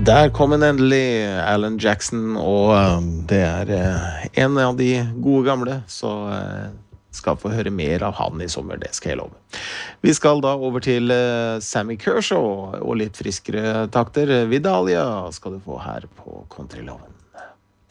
Der kom en endelig Alan Jackson, og det en av de gode gamle, så skal få høre mer av han i sommer, det skal jeg love. Vi skal da over til Sammy Kershaw og litt friskere takter. Vidalia skal du få her på Countryloven.